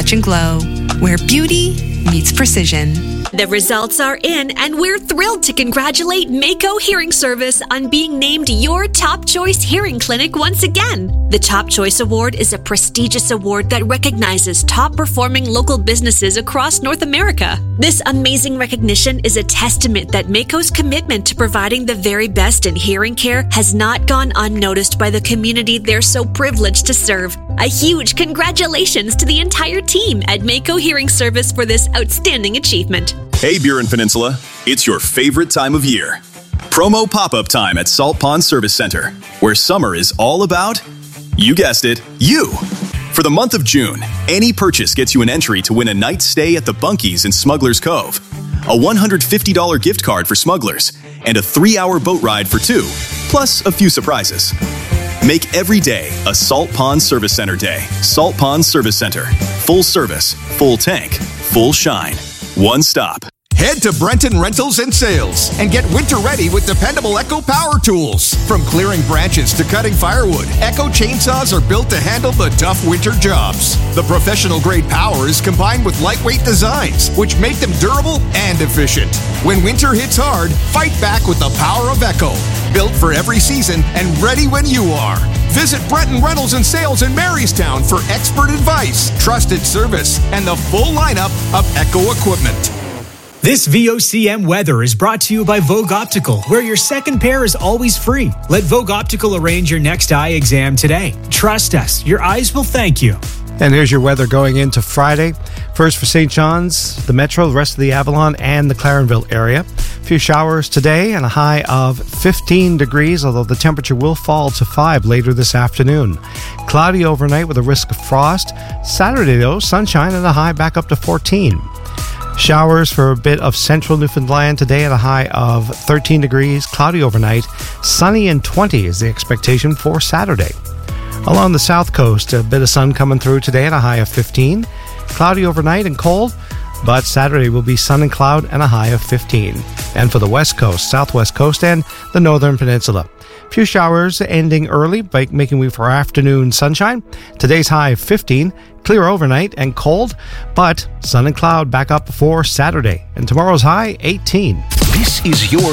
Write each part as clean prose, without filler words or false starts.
Touch and Glow, where beauty meets precision. The results are in, and we're thrilled to congratulate Mako Hearing Service on being named your Top Choice Hearing Clinic once again. The Top Choice Award is a prestigious award that recognizes top-performing local businesses across North America. This amazing recognition is a testament that Mako's commitment to providing the very best in hearing care has not gone unnoticed by the community they're so privileged to serve. A huge congratulations to the entire team at Mako Hearing Service for this outstanding achievement. Hey, Burin Peninsula, it's your favorite time of year. Promo pop-up time at Salt Pond Service Center, where summer is all about, you guessed it, you. For the month of June, any purchase gets you an entry to win a night stay at the Bunkies in Smuggler's Cove, a $150 gift card for Smugglers, and a 3-hour boat ride for 2, plus a few surprises. Make every day a Salt Pond Service Center day. Salt Pond Service Center. Full service, full tank, full shine. One stop. Head to Brenton Rentals and Sales and get winter ready with dependable Echo power tools. From clearing branches to cutting firewood, Echo chainsaws are built to handle the tough winter jobs. The professional grade power is combined with lightweight designs, which make them durable and efficient. When winter hits hard, fight back with the power of Echo. Built for every season and ready when you are. Visit Brenton Rentals and Sales in Marystown for expert advice, trusted service, and the full lineup of Echo equipment. This VOCM weather is brought to you by Vogue Optical, where your second pair is always free. Let Vogue Optical arrange your next eye exam today. Trust us, your eyes will thank you. And here's your weather going into Friday. First for St. John's, the Metro, the rest of the Avalon, and the Clarenville area. A few showers today and a high of 15 degrees, although the temperature will fall to 5 later this afternoon. Cloudy overnight with a risk of frost. Saturday, though, sunshine and a high back up to 14. Showers for a bit of central Newfoundland today at a high of 13 degrees. Cloudy overnight. Sunny and 20 is the expectation for Saturday. Along the south coast, a bit of sun coming through today at a high of 15. Cloudy overnight and cold, but Saturday will be sun and cloud and a high of 15. And for the west coast, southwest coast, and the northern peninsula, a few showers ending early, making way for afternoon sunshine. Today's high of 15, clear overnight and cold, but sun and cloud back up for Saturday. And tomorrow's high, 18. This is your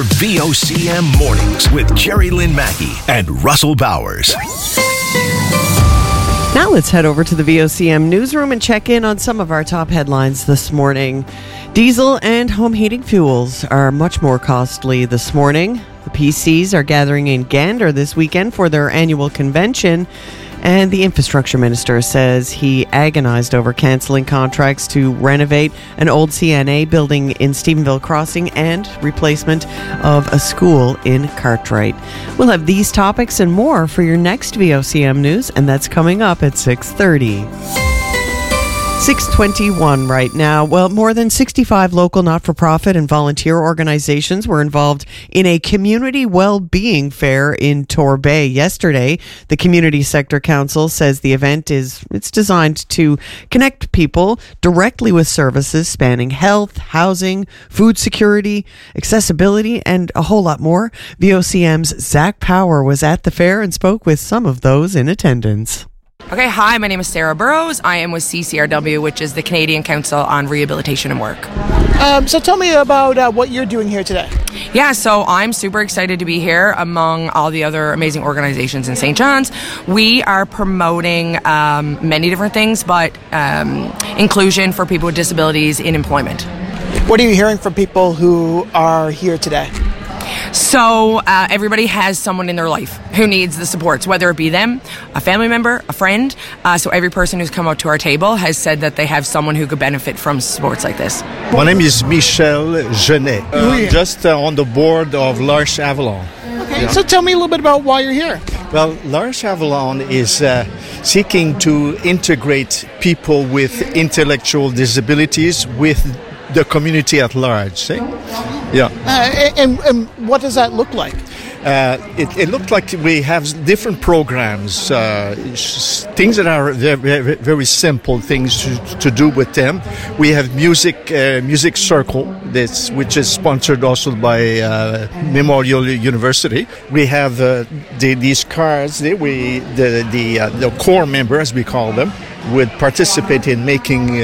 VOCM Mornings with Jerry Lynn Mackey and Russell Bowers. Now let's head over to the VOCM newsroom and check in on some of our top headlines this morning. Diesel and home heating fuels are much more costly this morning. The PCs are gathering in Gander this weekend for their annual convention, and the infrastructure minister says he agonized over cancelling contracts to renovate an old CNA building in Stephenville Crossing and replacement of a school in Cartwright. We'll have these topics and more for your next VOCM news, and that's coming up at 6:30. 6:21 right now. Well, more than 65 local not-for-profit and volunteer organizations were involved in a community well-being fair in Torbay yesterday. The Community Sector Council says the event it's designed to connect people directly with services spanning health, housing, food security, accessibility, and a whole lot more. VOCM's Zach Power was at the fair and spoke with some of those in attendance. Okay, hi, my name is Sarah Burrows. I am with CCRW, which is the Canadian Council on Rehabilitation and Work. So tell me about what you're doing here today. Yeah, so I'm super excited to be here among all the other amazing organizations in St. John's. We are promoting many different things, but inclusion for people with disabilities in employment. What are you hearing from people who are here today? So everybody has someone in their life who needs the supports, whether it be them, a family member, a friend. So every person who's come up to our table has said that they have someone who could benefit from supports like this. My name is Michel Genet. Just on the board of L'Arche Avalon. Okay, so tell me a little bit about why you're here. Well, L'Arche Avalon is seeking to integrate people with intellectual disabilities with the community at large. Yeah. And what does that look like? It looked like we have different programs, things that are very, very simple things to do with them. We have music circle, which is sponsored also by Memorial University. We have these cards. The core member, as we call them, would participate in making